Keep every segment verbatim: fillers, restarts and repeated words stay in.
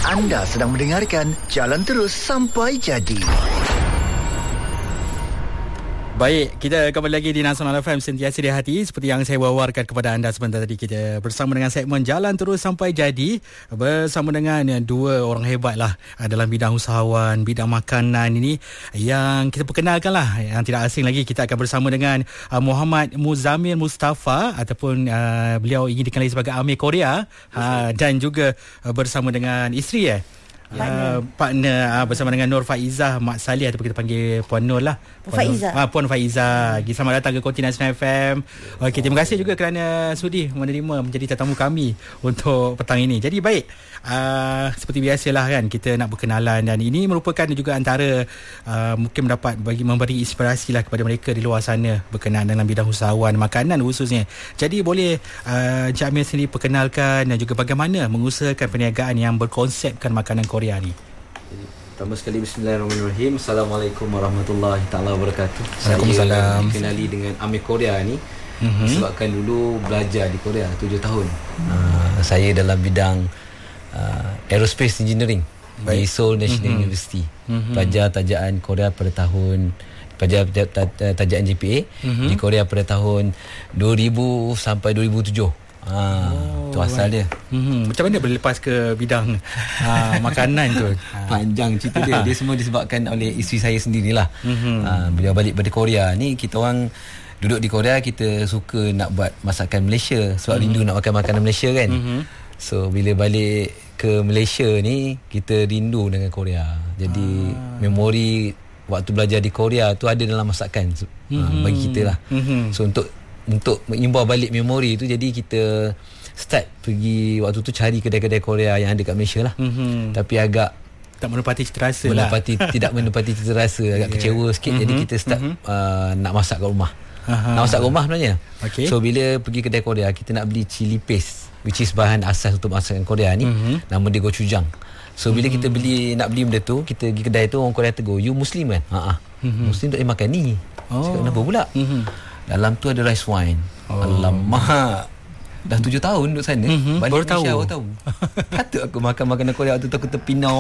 Anda sedang mendengarkan Jalan Terus Sampai Jadi. Baik, kita kembali lagi di Nasional F M Sentiasa di Hati. Seperti yang saya wawarkan kepada anda sebentar tadi, kita bersama dengan segmen Jalan Terus Sampai Jadi, bersama dengan dua orang hebat lah dalam bidang usahawan, bidang makanan ini, yang kita perkenalkan lah. Yang tidak asing lagi, kita akan bersama dengan uh, Muhammad Muzammil Mustafa, ataupun uh, beliau ingin dikenali sebagai Amir Korea, uh, dan juga uh, bersama dengan isteri eh Uh, partner uh, bersama dengan Nur Faizah Mak Salih, ataupun kita panggil Puan Nur lah, Puan Faizah. Ah, Puan Faizah. Selamat datang ke Konti Nasional F M. Okey, terima kasih juga kerana sudi menerima menjadi tetamu kami untuk petang ini. Jadi baik, uh, seperti biasalah kan, kita nak berkenalan, dan ini merupakan juga antara uh, mungkin mendapat bagi memberi inspirasi lah kepada mereka di luar sana berkenaan dalam bidang usahawan makanan khususnya. Jadi boleh uh, Encik Amir sendiri perkenalkan dan juga bagaimana mengusahakan perniagaan yang berkonsepkan makanan Korea ni. Pertama sekali, bismillahirrahmanirrahim. Assalamualaikum warahmatullahi taala wabarakatuh. Waalaikumsalam. Saya dikenali dengan Amir Korea ni mm-hmm. sebabkan dulu belajar di Korea tujuh tahun. Mm-hmm. Uh, saya dalam bidang uh, aerospace engineering. Baik. Di Seoul National mm-hmm. University. Mm-hmm. Pelajar tajaan Korea pada tahun pelajar tajaan G P A mm-hmm. di Korea pada tahun dua ribu sampai dua ribu tujuh. Ha, oh, tu asal right. dia. Hmm, macam mana boleh lepas ke bidang ha, makanan tu? Panjang cerita dia. Dia semua disebabkan oleh isteri saya sendirilah. Mm-hmm. Ha, beliau balik dari Korea. Ni kita orang duduk di Korea, kita suka nak buat masakan Malaysia sebab mm-hmm. rindu nak makan makanan Malaysia kan. Mm-hmm. So bila balik ke Malaysia ni, kita rindu dengan Korea. Jadi ah. memori waktu belajar di Korea tu ada dalam masakan mm-hmm. ha, bagi kita lah. Mm-hmm. So untuk untuk mengimbau balik memori tu, jadi kita start pergi waktu tu cari kedai-kedai Korea yang ada kat Malaysia lah. Mm-hmm. Tapi agak tak menepati cita rasa menepati, lah. Tidak menepati cita rasa, agak yeah. kecewa sikit. Mm-hmm. Jadi kita start mm-hmm. uh, nak masak kat rumah. Aha. Nak masak kat rumah sebenarnya. Okay. So bila pergi kedai Korea, kita nak beli chili paste, which is bahan asas untuk masakan Korea ni. Mm-hmm. Nama dia gochujang. So bila mm-hmm. kita beli nak beli benda tu, kita pergi kedai tu, orang Korea tegur, you Muslim kan? Ha-ha. Mm-hmm. Muslim tak boleh makan ni. Oh. Cakap, kenapa pula? Mm-hmm. Dalam tu ada rice wine. Oh. Alamak. Dah tujuh tahun duduk sana. Mm-hmm. Balik baru tahu. Baru tahu. Patut aku makan makanan Korea waktu tu aku terpinau.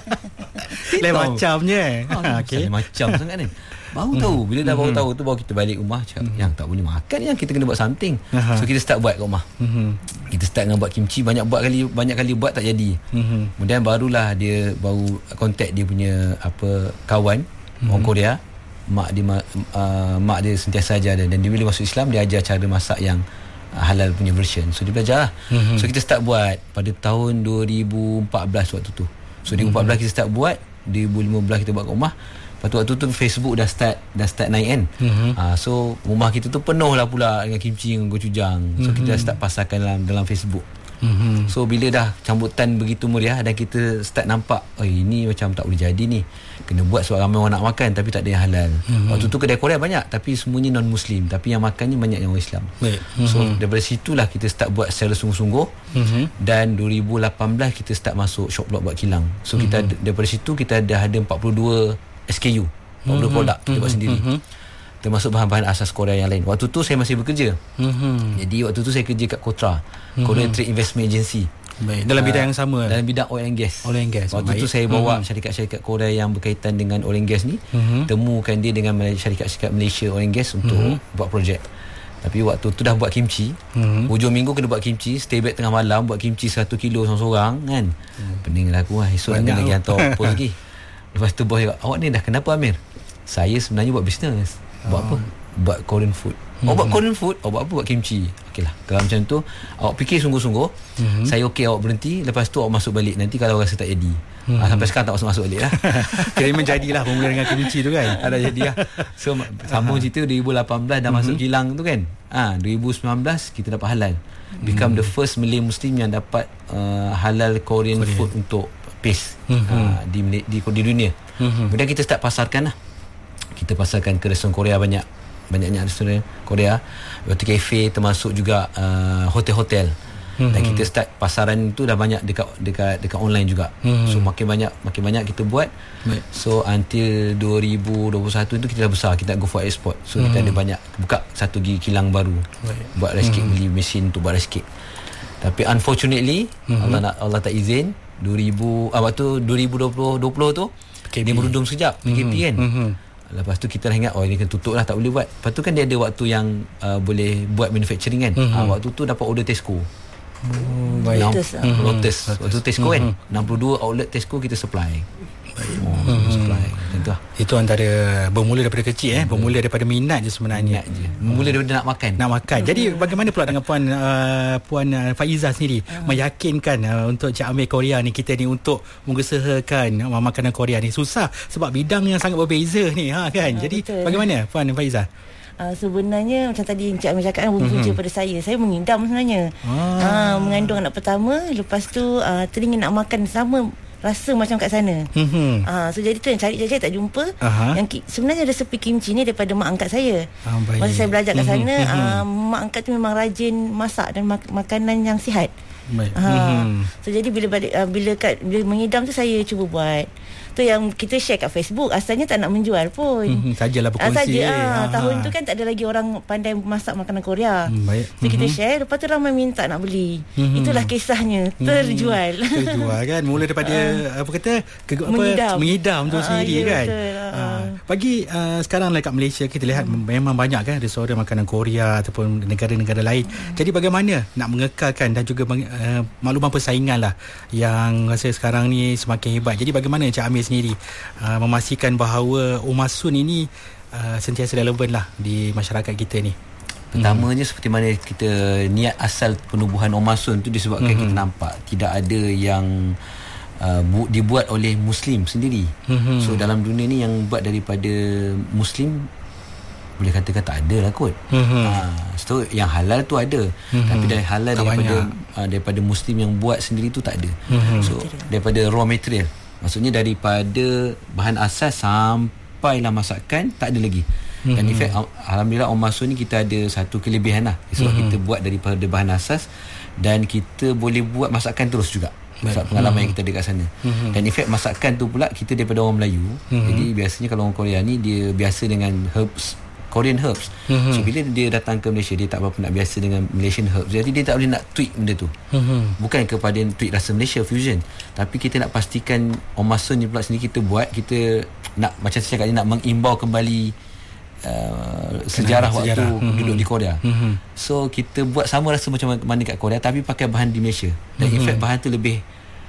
Lain macamnya. Ha, okay. Lain macam sangat kan. Baru mm. tahu. Bila dah mm-hmm. baru tahu tu, baru kita balik rumah cakap, mm-hmm. yang tak boleh makan, yang kita kena buat something. Uh-huh. So kita start buat kat rumah. Mm-hmm. Kita start dengan buat kimchi. Banyak buat kali banyak kali buat tak jadi. Mm-hmm. Kemudian barulah dia baru contact dia punya apa kawan mm-hmm. orang Korea. Mak dia uh, mak dia sentiasa ajar dia, dan dia bila masuk Islam dia ajar cara masak yang uh, halal punya version. So dia belajar lah. Mm-hmm. So kita start buat pada tahun dua ribu empat belas waktu tu. So dua ribu empat belas mm-hmm. kita start buat, dua ribu lima belas kita buat kat rumah. Lepas tu waktu tu Facebook dah start dah start naik kan. Mm-hmm. Uh, so rumah kita tu penuh lah pula dengan kimchi, dengan gochujang. So mm-hmm. kita dah start pasarkan dalam dalam Facebook. Mm-hmm. So bila dah sambutan begitu meriah dan kita start nampak, oh ini macam tak boleh jadi ni, kena buat sebab ramai orang nak makan tapi tak ada yang halal. Mm-hmm. Waktu tu kedai Korea banyak tapi semuanya non-Muslim, tapi yang makannya banyak yang orang Islam. Mm-hmm. So daripada situlah kita start buat secara sungguh-sungguh. Mm-hmm. Dan dua ribu lapan belas kita start masuk shop block buat kilang. So mm-hmm. kita ada, daripada situ kita dah ada empat puluh dua S K U, empat puluh dua mm-hmm. produk kita mm-hmm. buat sendiri. Mm-hmm. Termasuk bahan-bahan asas Korea yang lain. Waktu tu saya masih bekerja. Mm-hmm. Jadi waktu tu saya kerja kat Kotra, mm-hmm. Korean Trade Investment Agency. Baik. Dalam bidang yang sama. Dalam bidang oil and gas. Oil and gas. Waktu Baik. tu saya bawa mm-hmm. syarikat-syarikat Korea yang berkaitan dengan oil and gas ni, mm-hmm. temukan dia dengan syarikat-syarikat Malaysia oil and gas untuk mm-hmm. buat projek. Tapi waktu tu dah buat kimchi. Mm-hmm. Hujung minggu kena buat kimchi, stay back tengah malam buat kimchi seratus kilo seorang-seorang kan. Mm. Peninglah aku lah. Esok nak lagi hantar post lagi. Lepas tu bos cakap, awak ni dah kenapa Amir? Saya sebenarnya buat bisnes. Buat oh. apa? Buat Korean food. Mm-hmm. Awak buat Korean food, awak buat apa? Buat kimchi. Okey lah, kalau macam tu awak fikir sungguh-sungguh, mm-hmm. saya okey awak berhenti, lepas tu awak masuk balik nanti kalau rasa tak jadi. Mm-hmm. Ah, sampai sekarang tak masuk-masuk balik lah. Kira menjadilah bermula dengan kimchi tu kan. Ada jadi lah. So sambung cerita dua ribu lapan belas dah mm-hmm. masuk kilang tu kan. Ah, dua ribu sembilan belas kita dapat halal. Become mm-hmm. the first Malay Muslim yang dapat uh, halal Korean, Korean food untuk paste mm-hmm. uh, di, di di dunia. Mm-hmm. Kemudian kita start pasarkan lah. Kita pasarkan ke restoran Korea banyak. Banyaknya restoran Korea, waktu kafe, termasuk juga uh, hotel-hotel. Mm-hmm. Dan kita start pasaran tu dah banyak dekat dekat dekat online juga. Mm-hmm. So makin banyak makin banyak kita buat. Baik. So until dua ribu dua puluh satu tu kita dah besar, kita nak go for export. So mm-hmm. kita ada banyak buka satu gigi kilang baru. Baik. Buat rice cake, mm-hmm. beli mesin untuk buat rice cake. Tapi unfortunately mm-hmm. Allah nak Allah tak izin dua ribu ah, waktu dua ribu dua puluh tu P K P. Dia merudum sekejap P K P mm-hmm. kan. Mm-hmm. Lepas tu kita dah ingat oh ini kena tutup lah, tak boleh buat. Lepas tu kan dia ada waktu yang uh, boleh buat manufacturing kan. Mm-hmm. Uh, waktu tu dapat order Tesco. Oh, baik. Lotus, mm-hmm. Lotus. Waktu Tesco mm-hmm. kan enam puluh dua outlet Tesco kita supply. Oh, mm-hmm. supply. Tentu lah. Itu antara bermula daripada kecil eh, bermula daripada minat je sebenarnya. Minat je. Bermula daripada nak makan. Nak makan. Jadi bagaimana pula dengan puan uh, puan uh, Faizah sendiri uh. meyakinkan uh, untuk Cik Amir Korea ni kita ni untuk mengusahakan uh, makanan Korea ni susah sebab bidang yang sangat berbeza ni ha kan. Uh, Jadi betul. Bagaimana puan Faizah? Uh, sebenarnya macam tadi Encik Amir cakap kan berpunca mm-hmm. pada saya. Saya mengidam sebenarnya. Ah. Uh, mengandung anak pertama, lepas tu uh, teringin nak makan sama rasa macam kat sana. Mm-hmm. Uh, so jadi tu yang cari-cari tak jumpa. Uh-huh. Yang ki- sebenarnya resepi kimchi ni daripada mak angkat saya. Ah, masa saya belajar kat sana, mm-hmm. uh, mak angkat tu memang rajin masak dan mak- makanan yang sihat. Baik. Uh, mm-hmm. So jadi bila balik uh, bila kat bila mengidam tu saya cuba buat. Tu yang kita share kat Facebook, asalnya tak nak menjual pun. Mm-hmm. Sajalah berkongsi. Saja. Ah, tahun tu kan tak ada lagi orang pandai masak makanan Korea. Mm, baik. So mm-hmm. kita share, lepas tu ramai minta nak beli. Mm-hmm. Itulah kisahnya, terjual. Mm-hmm. Terjual kan, mula daripada uh, apa kata ke, apa, mengidam. Mengidam tu uh, sendiri ya, kan. Uh. Uh, bagi uh, sekarang dekat Malaysia kita lihat mm. memang banyak kan restoran makanan Korea ataupun negara-negara lain. Mm. Jadi bagaimana nak mengekalkan dan juga uh, makluman persaingan lah yang rasa sekarang ni semakin hebat. Jadi bagaimana Encik Amir sendiri uh, memastikan bahawa Omasun ini uh, sentiasa relevan lah di masyarakat kita ni? Pertamanya hmm. seperti mana kita niat asal penubuhan Omasun tu disebabkan hmm. kita nampak tidak ada yang uh, bu- dibuat oleh Muslim sendiri. Hmm. So dalam dunia ni yang buat daripada Muslim boleh katakan tak ada lah kot. Hmm. Uh, so yang halal tu ada. Hmm. Tapi dari halal tak daripada uh, daripada Muslim yang buat sendiri tu tak ada. Hmm. So daripada raw material, maksudnya daripada bahan asas sampailah masakan tak ada lagi. Mm-hmm. Dan in fact alhamdulillah Omasun ni kita ada satu kelebihan lah sebab mm-hmm. kita buat daripada bahan asas dan kita boleh buat masakan terus juga. Sebab pengalaman mm-hmm. yang kita ada kat sana. Mm-hmm. Dan in fact masakan tu pula kita daripada orang Melayu. Mm-hmm. Jadi biasanya kalau orang Korea ni dia biasa dengan herbs, Korean herbs. Mm-hmm. So bila dia datang ke Malaysia, dia tak berapa nak biasa dengan Malaysian herbs. Jadi dia tak boleh nak tweak benda tu. Mm-hmm. Bukan kepada tweak rasa Malaysia fusion, tapi kita nak pastikan Omasun ni pula sendiri kita buat, kita nak macam saya cakap ni nak mengimbau kembali uh, sejarah waktu sejarah. Mm-hmm. duduk di Korea. Mm-hmm. So kita buat sama rasa macam mana kat Korea tapi pakai bahan di Malaysia. Dan mm-hmm. in fact bahan tu lebih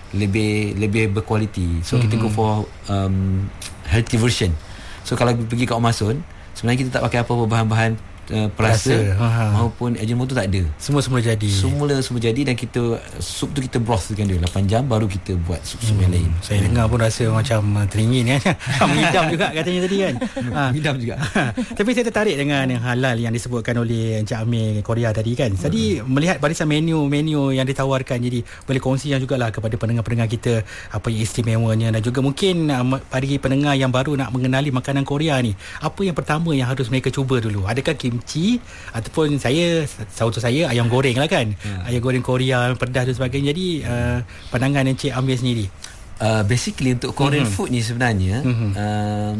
lebih lebih berkualiti. So mm-hmm. kita go for um, healthy version. So kalau pergi kat Omasun, sebenarnya kita tak pakai apa-apa bahan-bahan uh, perasa maupun Ajinomoto tak ada. Semua semula jadi. Semula semua jadi dan kita sup tu kita brothkan dia lapan jam baru kita buat sup-sup hmm. yang lain. Saya hmm. dengar pun rasa macam teringin kan. Mengidam juga katanya tadi kan. Ha, mengidam juga. Tapi saya tertarik dengan yang halal yang disebutkan oleh Encik Amir Korea tadi kan. Tadi hmm. melihat barisan menu-menu yang ditawarkan, jadi boleh kongsikan jugalah kepada pendengar-pendengar kita apa yang istimewanya dan juga mungkin uh, bagi pendengar yang baru nak mengenali makanan Korea ni, apa yang pertama yang harus mereka cuba dulu? Adakah kimchi ataupun saya sahut saya ayam goreng lah kan, hmm. ayam goreng Korea pedas dan sebagainya. Jadi uh, pandangan Encik Amir sendiri, uh, basically untuk Korean mm-hmm. food ni sebenarnya mm-hmm. uh,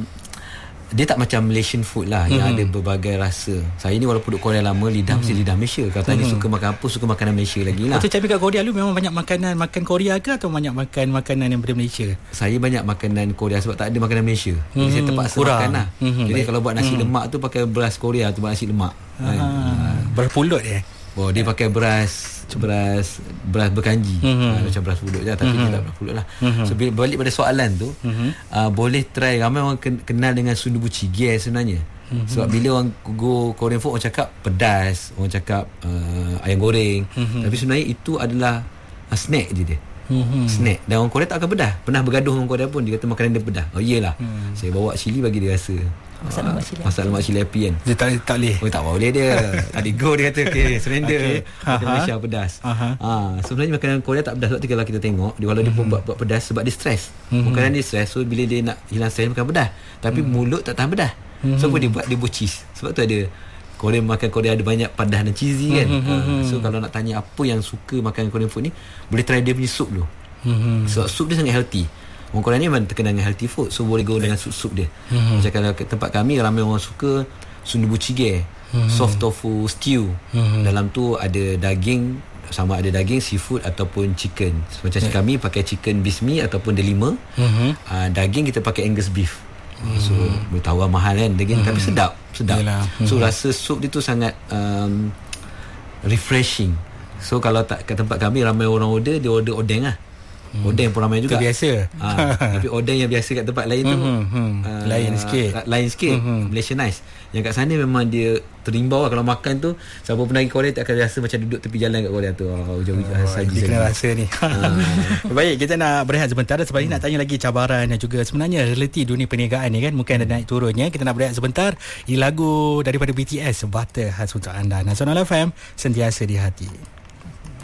dia tak macam Malaysian food lah mm-hmm. yang ada berbagai rasa. Saya ni walaupun duduk Korea lama, lidah mm-hmm. mesti lidah Malaysia. Kalau tadi mm-hmm. suka makan apa, suka makanan Malaysia lagi lah. Atau cakap kat Korea lu memang banyak makanan makan Korea ke atau banyak makan makanan yang dari Malaysia? Saya banyak makanan Korea sebab tak ada makanan Malaysia. Jadi mm-hmm. saya terpaksa kurang makan lah. Mm-hmm. Jadi baik. Kalau buat nasi mm-hmm. lemak tu pakai beras Korea tu, buat nasi lemak. Ah, kan? Beras pulut eh? Oh, dia pakai beras beras beras berkanji. Mm-hmm. Ha, macam beras pulut je tapi mm-hmm. dia tak beras pulut lah. Mm-hmm. So bila balik pada soalan tu, mm-hmm. uh, boleh try. Ramai orang kenal dengan sundubuchi gie sebenarnya. Mm-hmm. Sebab bila orang go Korean food, orang cakap pedas, orang cakap uh, ayam goreng. Mm-hmm. Tapi sebenarnya itu adalah uh, snack je dia. Mm-hmm. Snack. Dan orang Korea tak akan pedas. Pernah bergaduh dengan orang Korea pun, dia kata makanan dia pedas. Oh iyalah. Mm. Saya bawa cili bagi dia rasa. Masak lemak cili. Masak lemak cili api kan. Dia tak, tak boleh. Oh, tak boleh dia. Tadi go dia kata okay, surrender. Okay. Makanan Malaysia pedas. Ha, sebenarnya makanan Korea tak pedas. Sebab tu kalau kita tengok, dia walau mm-hmm. dia pun buat, buat pedas sebab dia stres. Mm-hmm. Makanan dia stres. So bila dia nak hilang stres makan pedas. Tapi mm-hmm. mulut tak tahan pedas. Mm-hmm. So apa dia buat? Dia buat cheese. Sebab tu ada Korea, makan Korea ada banyak pedas dan cheesy kan. Mm-hmm. Ha, so kalau nak tanya apa yang suka makan Korean food ni, boleh try dia punya sup dulu. Mm-hmm. Sebab sup dia sangat healthy. Orang Korea ni memang terkenal dengan healthy food. So boleh go dengan sup-sup dia. Mm-hmm. Macam kalau ke tempat kami, ramai orang suka sundubuchi gie, mm-hmm. soft tofu stew. Mm-hmm. Dalam tu ada daging sama ada daging, seafood ataupun chicken. Macam yeah. kami pakai chicken bismi ataupun delima. Uh-huh. Uh, daging kita pakai Angus beef. Uh, so boleh tahu mahal kan daging, uh-huh. tapi sedap, sedap. Yalah. So uh-huh. rasa sup dia tu sangat um, refreshing. So kalau tak kat tempat kami ramai orang order, dia order odeng lah. Hmm. Odeng pun ramai juga. Itu biasa. Ha, tapi odeng yang biasa kat tempat lain tu hmm, hmm. Uh, lain sikit. Lain sikit. Hmm. Malaysianized. Yang kat sana memang dia terimbau lah. Kalau makan tu, siapa pernah pergi Korea tak akan rasa macam duduk tepi jalan kat Korea tu. Oh, jauh oh, saji dia kena rasa ni. Ha. Baik, kita nak berehat sebentar. Sebab hmm. ni nak tanya lagi cabaran dan juga sebenarnya realiti dunia perniagaan ni kan. Mungkin ada naik turunnya. Kita nak berehat sebentar. Ini lagu daripada B T S, Butter khas untuk anda. Nasional F M, sentiasa di hati.